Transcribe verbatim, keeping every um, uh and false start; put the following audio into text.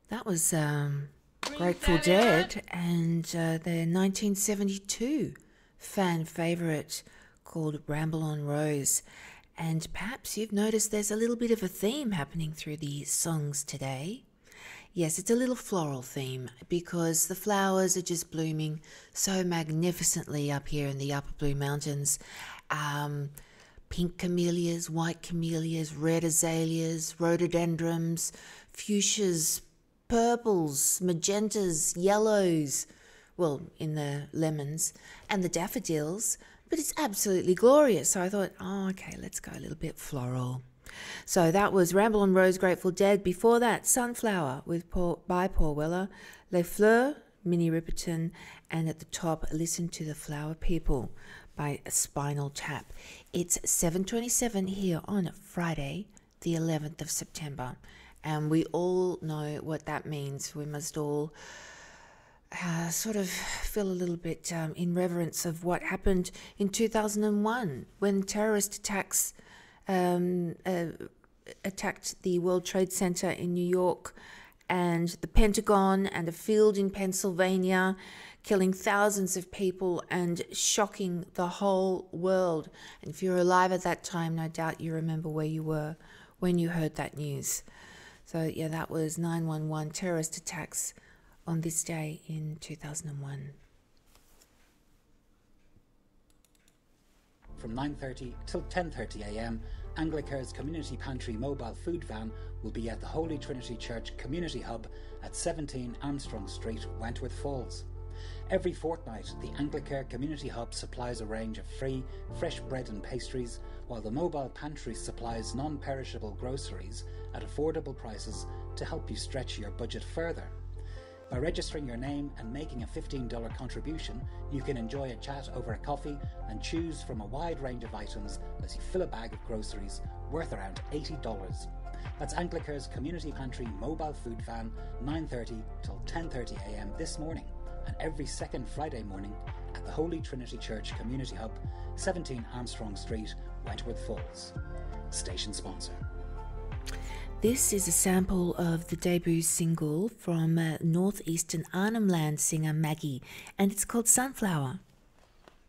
That was um, Grateful Dead and uh, their nineteen seventy-two fan favourite called Ramble on Rose. And perhaps you've noticed there's a little bit of a theme happening through these songs today. Yes, it's a little floral theme because the flowers are just blooming so magnificently up here in the Upper Blue Mountains. Um, pink camellias, white camellias, red azaleas, rhododendrons, fuchsias, purples, magentas, yellows, well, in the lemons, and the daffodils, but it's absolutely glorious. So I thought, oh, okay, let's go a little bit floral. So that was Ramble on Rose, Grateful Dead. Before that, Sunflower with Paul, by Paul Weller, Les Fleurs, Minnie Riperton, and at the top, Listen to the Flower People by Spinal Tap. It's seven twenty-seven here on Friday, the eleventh of September, and we all know what that means. We must all uh, sort of feel a little bit um, in reverence of what happened in two thousand one when terrorist attacks um, uh, attacked the World Trade Center in New York and the Pentagon and a field in Pennsylvania, killing thousands of people and shocking the whole world. And if you're alive at that time, no doubt you remember where you were when you heard that news. So yeah, that was nine one one terrorist attacks on this day in two thousand one. From nine thirty till ten thirty a m, Anglicare's Community Pantry mobile food van will be at the Holy Trinity Church Community Hub at seventeen Armstrong Street, Wentworth Falls. Every fortnight, the Anglicare Community Hub supplies a range of free, fresh bread and pastries, while the mobile pantry supplies non-perishable groceries at affordable prices to help you stretch your budget further. By registering your name and making a fifteen dollars contribution, you can enjoy a chat over a coffee and choose from a wide range of items as you fill a bag of groceries worth around eighty dollars. That's Anglicare's Community Pantry mobile food van, nine thirty till ten thirty a m this morning, and every second Friday morning at the Holy Trinity Church Community Hub, seventeen Armstrong Street, Wentworth Falls. Station sponsor. This is a sample of the debut single from uh, northeastern Arnhem Land singer Maggie, and it's called Sunflower.